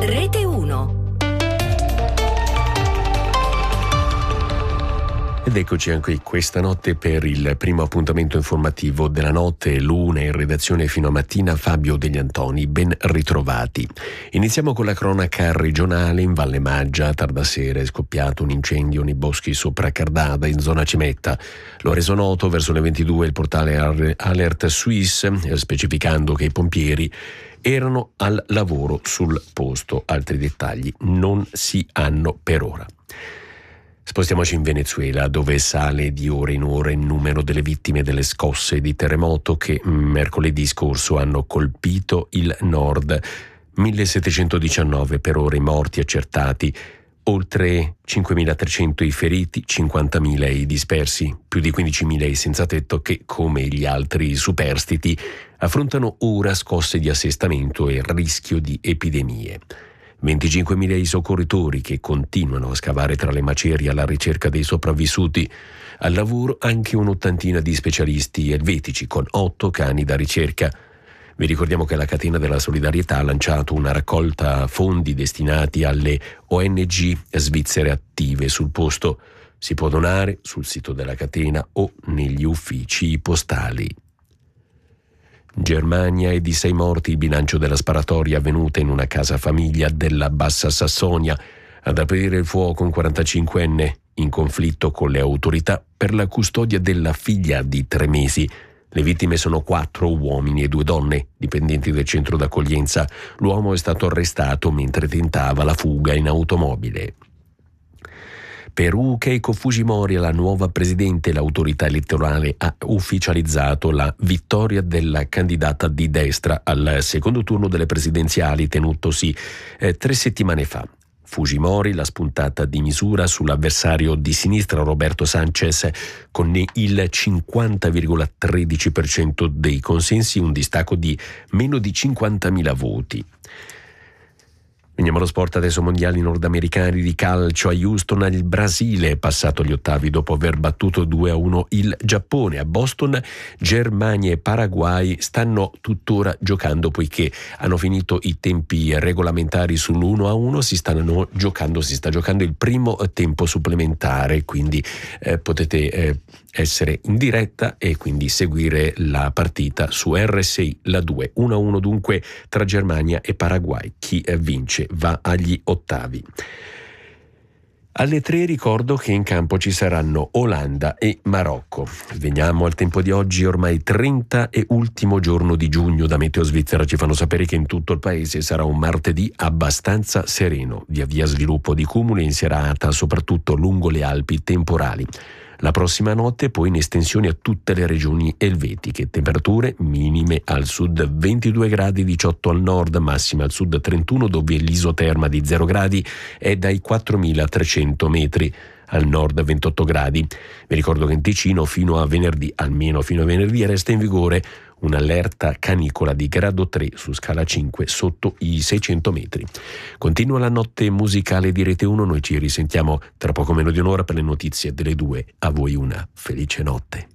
Rete 1. Ed eccoci anche questa notte per il primo appuntamento informativo della notte, l'una in redazione fino a mattina, Fabio Degli Antoni, ben ritrovati. Iniziamo con la cronaca regionale. In Valle Maggia a tarda sera è scoppiato un incendio nei boschi sopra Cardada in zona Cimetta. Lo ha reso noto verso le 22 il portale Alert Suisse, specificando che i pompieri erano al lavoro sul posto. Altri dettagli non si hanno per ora. Spostiamoci in Venezuela, dove sale di ora in ora il numero delle vittime delle scosse di terremoto che mercoledì scorso hanno colpito il nord. 1719 per ora i morti accertati, oltre 5.300 i feriti, 50.000 i dispersi, più di 15.000 i senza tetto che, come gli altri superstiti, affrontano ora scosse di assestamento e rischio di epidemie. 25.000 i soccorritori che continuano a scavare tra le macerie alla ricerca dei sopravvissuti. Al lavoro anche un'ottantina di specialisti elvetici con 8 cani da ricerca. Vi ricordiamo che la catena della solidarietà ha lanciato una raccolta fondi destinati alle ONG svizzere attive sul posto. Si può donare sul sito della catena o negli uffici postali. Germania e di 6 morti il bilancio della sparatoria avvenuta in una casa famiglia della Bassa Sassonia. Ad aprire il fuoco un 45enne in conflitto con le autorità per la custodia della figlia di 3 mesi. Le vittime sono 4 uomini e 2 donne, dipendenti del centro d'accoglienza. L'uomo è stato arrestato mentre tentava la fuga in automobile. Perù, Keiko Fujimori è la nuova presidente. L'autorità elettorale ha ufficializzato la vittoria della candidata di destra al secondo turno delle presidenziali tenutosi 3 settimane fa. Fujimori, la spuntata di misura sull'avversario di sinistra Roberto Sanchez, con il 50,13% dei consensi, un distacco di meno di 50.000 voti. Veniamo allo sport adesso. Mondiali nordamericani di calcio. A Houston il Brasile è passato agli ottavi dopo aver battuto 2-1 il Giappone. A Boston Germania e Paraguay stanno tuttora giocando, poiché hanno finito i tempi regolamentari sull'1-1. Si sta giocando il primo tempo supplementare, quindi potete essere in diretta e quindi seguire la partita su RSI, la 2, 1-1 dunque tra Germania e Paraguay. Chi vince va agli ottavi. Alle 3 ricordo che in campo ci saranno Olanda e Marocco. Veniamo al tempo di oggi, ormai 30 e ultimo giorno di giugno. Da Meteo Svizzera ci fanno sapere che in tutto il paese sarà un martedì abbastanza sereno, via via sviluppo di cumuli in serata, soprattutto lungo le Alpi temporali. La prossima notte poi in estensione a tutte le regioni elvetiche. Temperature minime al sud 22 gradi, 18 al nord, massima al sud 31, dove l'isoterma di 0 gradi è dai 4.300 metri. Al nord 28 gradi. Vi ricordo che in Ticino fino a venerdì, almeno fino a venerdì, resta in vigore un'allerta canicola di grado 3 su scala 5 sotto i 600 metri. Continua la notte musicale di Rete 1, noi ci risentiamo tra poco meno di un'ora per le notizie delle 2. A voi una felice notte.